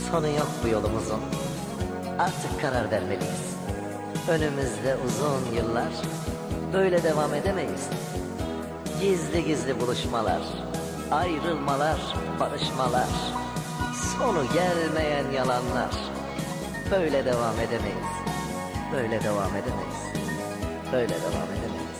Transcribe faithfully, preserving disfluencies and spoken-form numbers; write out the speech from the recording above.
Sonu yok bu yolumuzun. Artık karar vermeliyiz. Önümüzde uzun yıllar. Böyle devam edemeyiz. Gizli gizli buluşmalar, ayrılmalar, barışmalar, sonu gelmeyen yalanlar. Böyle devam edemeyiz. Böyle devam edemeyiz. Böyle devam edemeyiz.